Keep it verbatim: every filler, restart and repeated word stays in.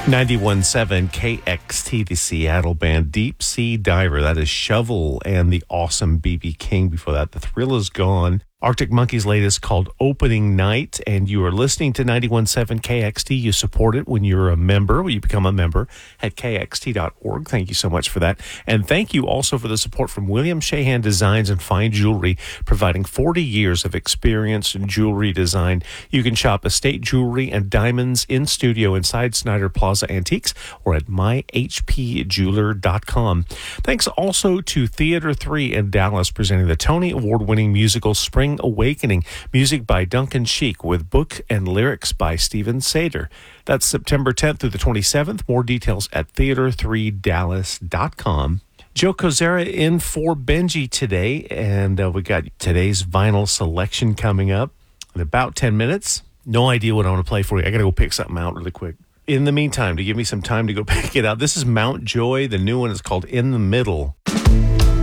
ninety-one point seven K X T, the Seattle band Deep Sea Diver. That is Shovel and the awesome B B King. Before that, The Thrill Is Gone. Arctic Monkeys' latest called Opening Night, and you are listening to ninety-one point seven K X T. You support it when you're a member, when you become a member at K X T dot org. Thank you so much for that. And thank you also for the support from William Shahan Designs and Fine Jewelry, providing forty years of experience in jewelry design. You can shop estate jewelry and diamonds in studio inside Snyder Plaza Antiques or at my h p jeweler dot com. Thanks also to Theater three in Dallas, presenting the Tony Award-winning musical Spring Awakening, music by Duncan Sheik with book and lyrics by Steven Sater. That's September tenth through the twenty-seventh. More details at theater three dallas dot com. Joe Kozera in for Benji today, and uh, we got today's vinyl selection coming up in about ten minutes. No idea what I want to play for you. I got to go pick something out really quick. In the meantime, to give me some time to go pick it out, this is Mount Joy. The new one is called In the Middle.